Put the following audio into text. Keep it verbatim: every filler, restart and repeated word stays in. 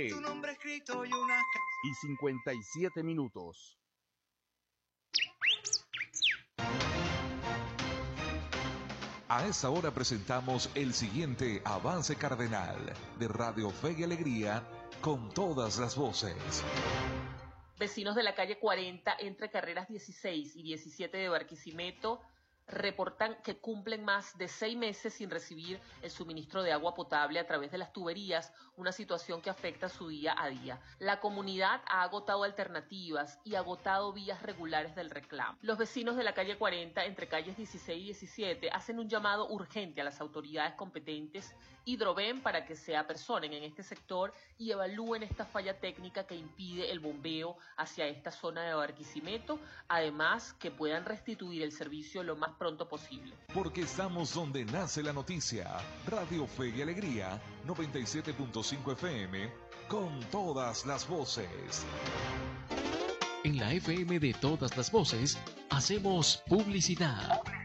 Tu nombre escrito y una y cincuenta y siete minutos. A esa hora presentamos el siguiente avance cardenal de Radio Fe y Alegría con todas las voces. Vecinos de la calle cuarenta entre carreras dieciséis y diecisiete de Barquisimeto reportan que cumplen más de seis meses sin recibir el suministro de agua potable a través de las tuberías, una situación que afecta su día a día. La comunidad ha agotado alternativas y agotado vías regulares del reclamo. Los vecinos de la calle cuarenta, entre calles dieciséis y diecisiete, hacen un llamado urgente a las autoridades competentes Hidroven para que se apersonen en este sector y evalúen esta falla técnica que impide el bombeo hacia esta zona de Barquisimeto, además que puedan restituir el servicio lo más pronto posible. Porque estamos donde nace la noticia. Radio Fe y Alegría, noventa y siete punto cinco F M, con todas las voces. En la F M de todas las voces, hacemos publicidad.